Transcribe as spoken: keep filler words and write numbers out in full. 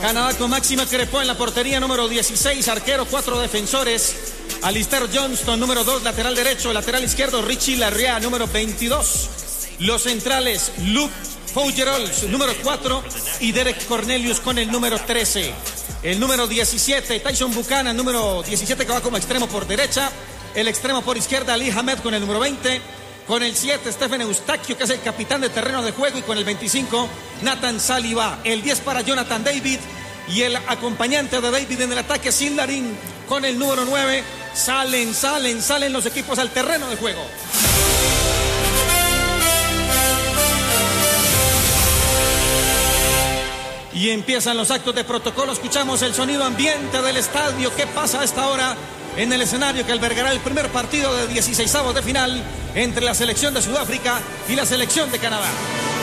Canadá con Máxima Crepeau en la portería, número dieciséis, arquero, cuatro defensores. Alistair Johnston, número dos, lateral derecho, lateral izquierdo, Richie Larrea, número veintidós. Los centrales, Luke Fougerols, número cuatro, y Derek Cornelius con el número trece. El número diecisiete, Tyson Buchanan, número diecisiete, que va como extremo por derecha. El extremo por izquierda, Ali Hamed con el número veinte. Con el siete, Stephen Eustaquio, que es el capitán de terreno de juego. Y con el veinticinco, Nathan Saliba. El diez para Jonathan David. Y el acompañante de David en el ataque, Sildarin, con el número nueve. Salen, salen, salen los equipos al terreno de juego. Y empiezan los actos de protocolo. Escuchamos el sonido ambiente del estadio. ¿Qué pasa a esta hora en el escenario que albergará el primer partido de dieciseisavos de final entre la selección de Sudáfrica y la selección de Canadá?